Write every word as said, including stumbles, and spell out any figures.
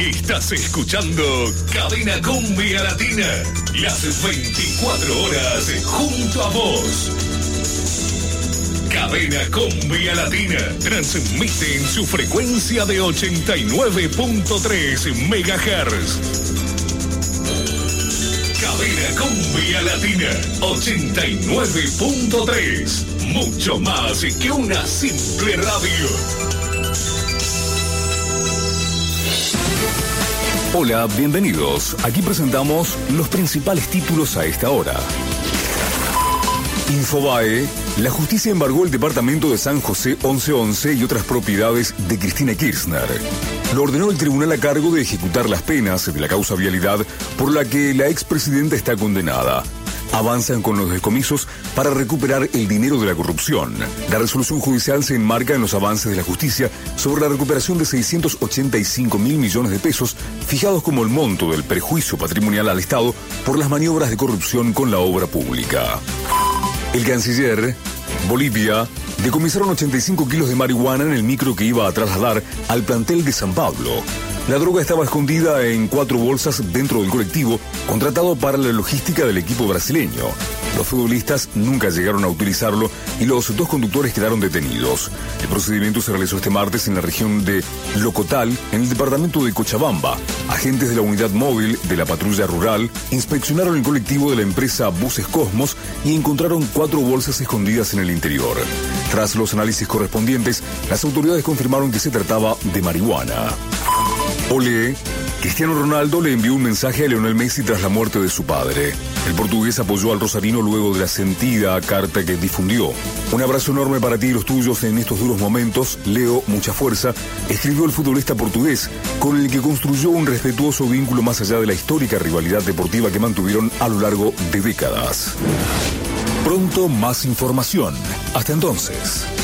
Estás escuchando Cadena Cumbia Latina. Las veinticuatro horas junto a vos. Cadena Cumbia Latina transmite en su frecuencia de ochenta y nueve punto tres megahertz. Cadena Cumbia Latina ochenta y nueve punto tres. Mucho más que una simple radio. Hola, bienvenidos. Aquí presentamos los principales títulos a esta hora. Infobae, la justicia embargó el departamento de San José once once y otras propiedades de Cristina Kirchner. Lo ordenó el tribunal a cargo de ejecutar las penas de la causa vialidad por la que la expresidenta está condenada. Avanzan con los decomisos para recuperar el dinero de la corrupción. La resolución judicial se enmarca en los avances de la justicia sobre la recuperación de seiscientos ochenta y cinco mil millones de pesos, fijados como el monto del perjuicio patrimonial al Estado por las maniobras de corrupción con la obra pública. El canciller, Bolivia, decomisaron ochenta y cinco kilos de marihuana en el micro que iba a trasladar al plantel de San Pablo. La droga estaba escondida en cuatro bolsas dentro del colectivo, contratado para la logística del equipo brasileño. Los futbolistas nunca llegaron a utilizarlo y los dos conductores quedaron detenidos. El procedimiento se realizó este martes en la región de Locotal, en el departamento de Cochabamba. Agentes de la unidad móvil de la patrulla rural inspeccionaron el colectivo de la empresa Buses Cosmos y encontraron cuatro bolsas escondidas en el interior. Tras los análisis correspondientes, las autoridades confirmaron que se trataba de marihuana. Olé, Cristiano Ronaldo le envió un mensaje a Lionel Messi tras la muerte de su padre. El portugués apoyó al rosarino luego de la sentida carta que difundió. Un abrazo enorme para ti y los tuyos en estos duros momentos. Leo, mucha fuerza, escribió el futbolista portugués, con el que construyó un respetuoso vínculo más allá de la histórica rivalidad deportiva que mantuvieron a lo largo de décadas. Pronto más información. Hasta entonces.